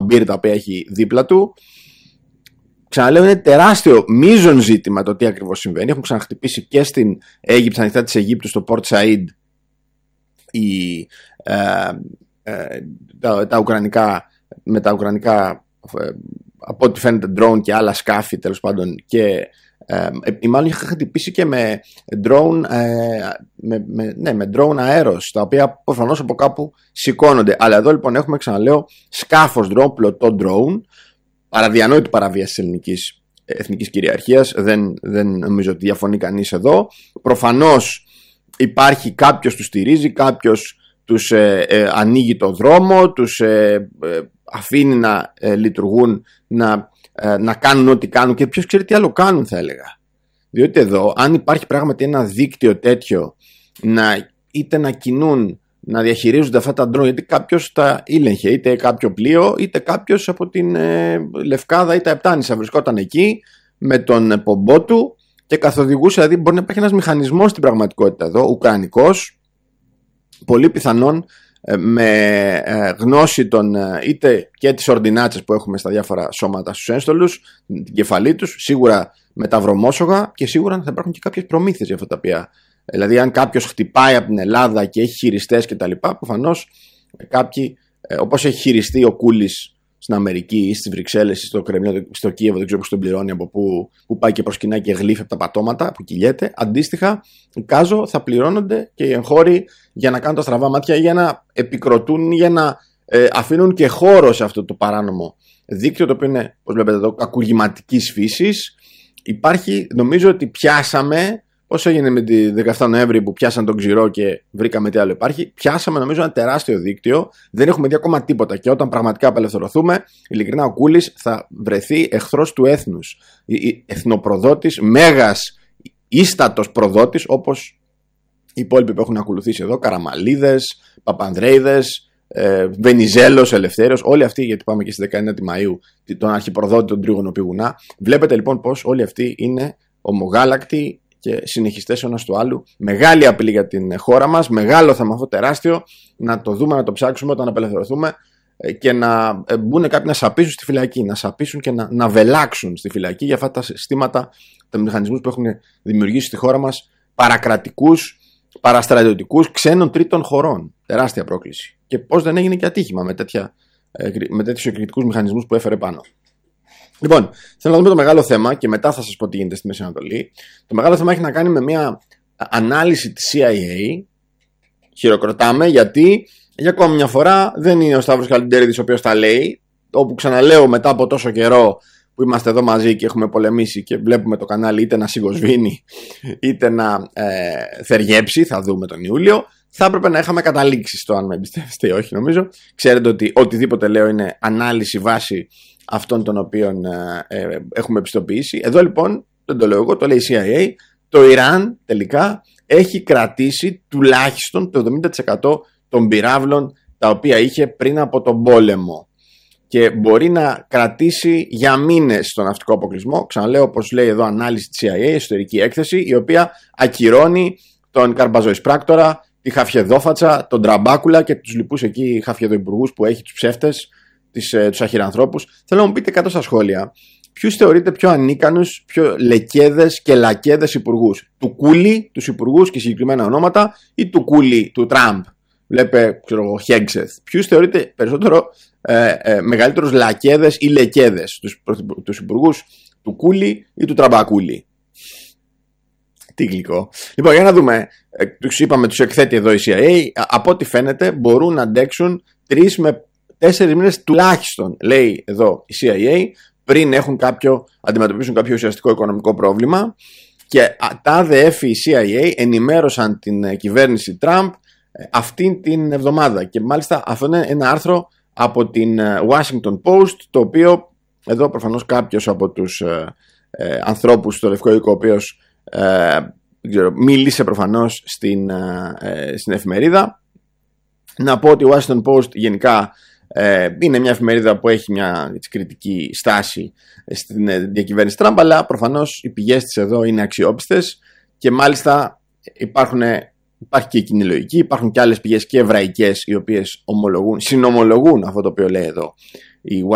βαμπύρ τα οποία έχει δίπλα του. Ξαναλέω, είναι τεράστιο μείζον ζήτημα το τι ακριβώς συμβαίνει. Έχουν ξαναχτυπήσει και στην Αίγυπτο, στα νυχτά της Αιγύπτου, στο Port Said, με τα ουκρανικά, από ό,τι φαίνεται, drone και άλλα σκάφη, τέλος πάντων, και μάλλον είχα χτυπήσει και με drone, με drone αέρος, τα οποία προφανώς από κάπου σηκώνονται. Αλλά εδώ λοιπόν έχουμε, ξαναλέω, σκάφος drone, πλωτό drone, παραδιανόητη παραβίαση της εθνικής κυριαρχίας. Δεν νομίζω ότι διαφωνεί κανείς εδώ. Προφανώς υπάρχει κάποιος τους στηρίζει, κάποιος τους ανοίγει το δρόμο, τους αφήνει να λειτουργούν, να κάνουν ό,τι κάνουν, και ποιος ξέρει τι άλλο κάνουν, θα έλεγα. Διότι εδώ, αν υπάρχει πράγματι ένα δίκτυο τέτοιο, είτε να κινούν, να διαχειρίζονται αυτά τα drone, γιατί κάποιος τα ήλεγχε, είτε κάποιο πλοίο, είτε κάποιος από την Λευκάδα ή τα Επτάνησα βρισκόταν εκεί με τον πομπό του και καθοδηγούσε. Δηλαδή μπορεί να υπάρχει ένας μηχανισμός στην πραγματικότητα εδώ, ουκρανικός, πολύ πιθανόν με γνώση των είτε και τις ορδινάτσες που έχουμε στα διάφορα σώματα στους ένστολους, την κεφαλή τους, σίγουρα με τα βρωμόσογα, και σίγουρα θα υπάρχουν και κάποιες προμήθειες για αυτά τα οποία. Δηλαδή, αν κάποιος χτυπάει από την Ελλάδα και έχει χειριστές κτλ., προφανώς κάποιοι, όπως έχει χειριστεί ο Κούλης στην Αμερική ή στις Βρυξέλλες ή στο Κρεμλίνο, στο Κίεβο, δεν ξέρω πώς τον πληρώνει, από που πάει και προσκυνάει και γλύφει από τα πατώματα που κυλιέται. Αντίστοιχα, κάζω, θα πληρώνονται και οι εγχώροι για να κάνουν τα στραβά μάτια, για να επικροτούν, για να αφήνουν και χώρο σε αυτό το παράνομο δίκτυο, το οποίο είναι, όπως βλέπετε εδώ, κακουργηματικής φύσης. Υπάρχει, νομίζω ότι πιάσαμε. Πώς έγινε με τη 17 Νοέμβρη που πιάσαν τον ξηρό και βρήκαμε τι άλλο υπάρχει. Πιάσαμε, νομίζω, ένα τεράστιο δίκτυο. Δεν έχουμε δει ακόμα τίποτα. Και όταν πραγματικά απελευθερωθούμε, ειλικρινά, ο Κούλης θα βρεθεί εχθρός του έθνους. Εθνοπροδότης, μέγας ίστατος προδότης, όπως οι υπόλοιποι που έχουν ακολουθήσει εδώ. Καραμαλίδες, Παπανδρέιδες, Βενιζέλος, Ελευθέριος. Όλοι αυτοί, γιατί πάμε και στη 19η Μαΐου, τον αρχιπροδότη, τον Τρίγωνο Πηγουνά. Βλέπετε λοιπόν πως όλοι αυτοί είναι ομογάλακτοι και συνεχιστές ο ένας του άλλου. Μεγάλη απειλή για την χώρα μας, μεγάλο θέμα αυτό, τεράστιο. Να το δούμε, να το ψάξουμε όταν απελευθερωθούμε και να μπουν κάποιοι να σαπίσουν στη φυλακή, να σαπίσουν και να βελάξουν στη φυλακή για αυτά τα συστήματα, τα μηχανισμούς που έχουν δημιουργήσει στη χώρα μας, παρακρατικούς, παραστρατιωτικούς, ξένων τρίτων χωρών. Τεράστια πρόκληση. Και πώς δεν έγινε και ατύχημα με τέτοιους εκρηκτικούς μηχανισμούς που έφερε πάνω. Λοιπόν, θέλω να δούμε το μεγάλο θέμα και μετά θα σας πω τι γίνεται στη Μέση Ανατολή. Το μεγάλο θέμα έχει να κάνει με μια ανάλυση της CIA. Χειροκροτάμε, γιατί για ακόμα μια φορά δεν είναι ο Σταύρος Καλλιντέρηδης ο οποίος τα λέει. Όπου, ξαναλέω, μετά από τόσο καιρό που είμαστε εδώ μαζί και έχουμε πολεμήσει και βλέπουμε το κανάλι είτε να σιγοσβήνει είτε να θεριέψει, θα δούμε τον Ιούλιο, θα έπρεπε να είχαμε καταλήξει στο αν με εμπιστεύεστε ή όχι, νομίζω. Ξέρετε ότι οτιδήποτε λέω είναι ανάλυση βάση αυτών των οποίων έχουμε επιστοποιήσει. Εδώ λοιπόν, δεν το λέω εγώ, το λέει η CIA, το Ιράν τελικά έχει κρατήσει τουλάχιστον το 70% των πυράβλων τα οποία είχε πριν από τον πόλεμο. Και μπορεί να κρατήσει για μήνες τον ναυτικό αποκλεισμό. Ξαναλέω, όπως λέει εδώ, ανάλυση της CIA, εσωτερική έκθεση, η οποία ακυρώνει τον Καρμπαζοεισπράκτορα, τη Χαφιεδόφατσα, τον Τραμπάκουλα και τους λοιπούς εκεί χαφιεδοϊπουργούς που έχει, τους ψεύτες, τους αχυρανθρώπους. Θέλω να μου πείτε κάτω στα σχόλια ποιους θεωρείτε πιο ανίκανους, πιο λεκέδες και λακέδες υπουργούς. Του Κούλι, τους υπουργούς και συγκεκριμένα ονόματα, ή του Κούλι, του Τραμπ. Βλέπε, ξέρω εγώ, Χέγκσεθ. Ποιους θεωρείτε περισσότερο μεγαλύτερους λακέδες ή λεκέδες, τους υπουργούς του Κούλι ή του Τραμπακούλι? Τι γλυκό. Λοιπόν, για να δούμε. Τους είπαμε, τους εκθέτει εδώ η CIA. Από ό,τι φαίνεται μπορούν να αντέξουν 3 με 4 μήνες τουλάχιστον, λέει εδώ η CIA, πριν αντιμετωπίσουν κάποιο ουσιαστικό οικονομικό πρόβλημα. Και τα ΑΔΕΦ, η CIA, ενημέρωσαν την κυβέρνηση Τραμπ αυτήν την εβδομάδα. Και μάλιστα αυτό είναι ένα άρθρο από την Washington Post, το οποίο εδώ προφανώς κάποιος από τους ανθρώπους στο Λευκό Οίκο, ο οποίος μίλησε προφανώς στην εφημερίδα. Να πω ότι η Washington Post γενικά είναι μια εφημερίδα που έχει μια κριτική στάση στην διακυβέρνηση Τραμπ, αλλά προφανώς οι πηγές της εδώ είναι αξιόπιστες και μάλιστα υπάρχει και η κοινή λογική, υπάρχουν και άλλες πηγές και εβραϊκές οι οποίες συνομολογούν αυτό το οποίο λέει εδώ η